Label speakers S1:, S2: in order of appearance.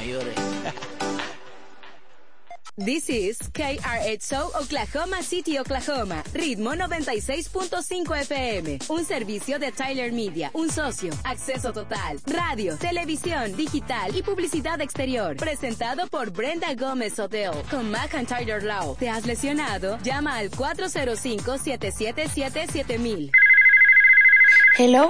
S1: mayores.
S2: This is KRXO Oklahoma City, Oklahoma. Ritmo 96.5 FM. Un servicio de Tyler Media. Un socio. Acceso total. Radio, televisión, digital y publicidad exterior. Presentado por Brenda Gómez Hotel. Con McIntyre Law. ¿Te has lesionado? Llama al 405-777-7000.
S3: Hello.